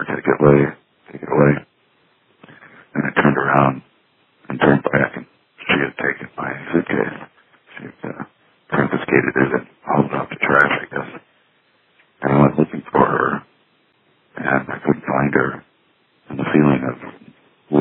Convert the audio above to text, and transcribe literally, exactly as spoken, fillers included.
take it away, take it away. And I turned around and turned back, and she had taken my suitcase. She had uh, confiscated it and hauled it off